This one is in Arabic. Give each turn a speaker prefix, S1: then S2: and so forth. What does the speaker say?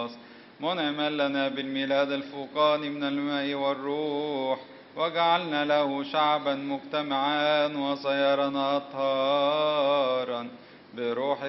S1: منعما لنا بالميلاد الفوقاني من الماء والروح، وجعلنا له شعبا مجتمعا وصيرنا أطهارا بروح